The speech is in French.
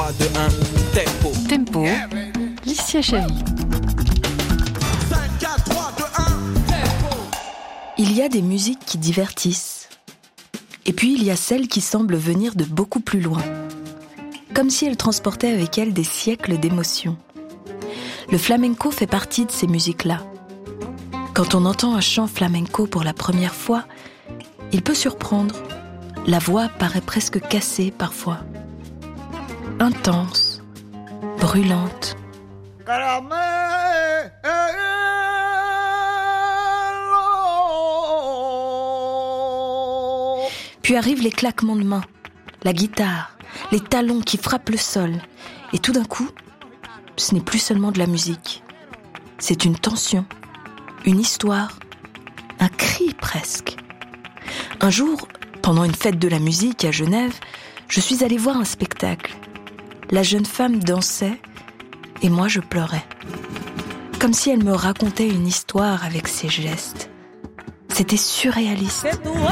3, 2, 1, tempo. Tempo, Licia Chavy. 5, 4, 3, 2, 1, tempo. Il y a des musiques qui divertissent. Et puis il y a celles qui semblent venir de beaucoup plus loin. Comme si elles transportaient avec elles des siècles d'émotions. Le flamenco fait partie de ces musiques-là. Quand on entend un chant flamenco pour la première fois, il peut surprendre. La voix paraît presque cassée parfois. Intense, brûlante. Puis arrivent les claquements de mains, la guitare, les talons qui frappent le sol. Et tout d'un coup, ce n'est plus seulement de la musique. C'est une tension, une histoire, un cri presque. Un jour, pendant une fête de la musique à Genève, je suis allée voir un spectacle. La jeune femme dansait et moi je pleurais. Comme si elle me racontait une histoire avec ses gestes. C'était surréaliste.